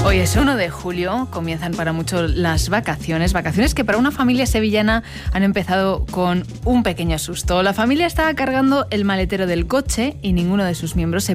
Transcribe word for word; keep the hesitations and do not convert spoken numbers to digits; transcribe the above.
Hoy es uno de julio, comienzan para muchos las vacaciones, vacaciones que para una familia sevillana han empezado con un pequeño susto. La familia estaba cargando el maletero del coche y ninguno de sus miembros se